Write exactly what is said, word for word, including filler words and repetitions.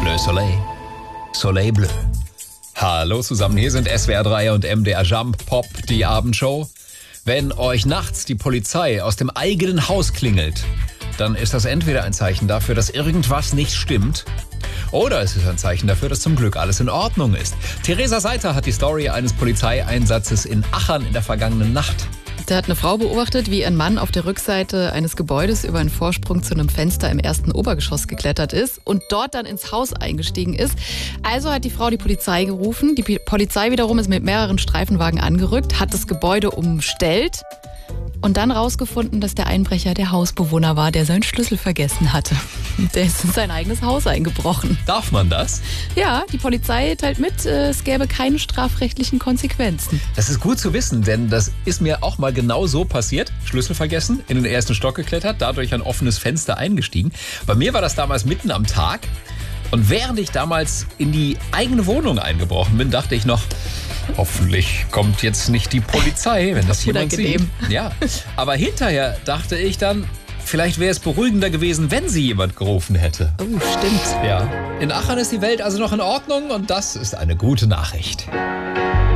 Bleu Soleil. Soleil Bleu. Hallo zusammen, hier sind S W R drei und M D R Jump Pop, die Abendshow. Wenn euch nachts die Polizei aus dem eigenen Haus klingelt, dann ist das entweder ein Zeichen dafür, dass irgendwas nicht stimmt, oder es ist ein Zeichen dafür, dass zum Glück alles in Ordnung ist. Theresa Seiter hat die Story eines Polizeieinsatzes in Achern in der vergangenen Nacht. Da hat eine Frau beobachtet, wie ein Mann auf der Rückseite eines Gebäudes über einen Vorsprung zu einem Fenster im ersten Obergeschoss geklettert ist und dort dann ins Haus eingestiegen ist. Also hat die Frau die Polizei gerufen. Die Polizei wiederum ist mit mehreren Streifenwagen angerückt, hat das Gebäude umstellt und dann rausgefunden, dass der Einbrecher der Hausbewohner war, der seinen Schlüssel vergessen hatte. Der ist in sein eigenes Haus eingebrochen. Darf man das? Ja, die Polizei teilt mit, es gäbe keine strafrechtlichen Konsequenzen. Das ist gut zu wissen, denn das ist mir auch mal genau so passiert. Schlüssel vergessen, in den ersten Stock geklettert, dadurch ein offenes Fenster eingestiegen. Bei mir war das damals mitten am Tag. Und während ich damals in die eigene Wohnung eingebrochen bin, dachte ich noch, hoffentlich kommt jetzt nicht die Polizei, wenn das jemand sieht. Ja, aber hinterher dachte ich dann, vielleicht wäre es beruhigender gewesen, wenn sie jemand gerufen hätte. Oh, stimmt. Ja, in Aachen ist die Welt also noch in Ordnung und das ist eine gute Nachricht.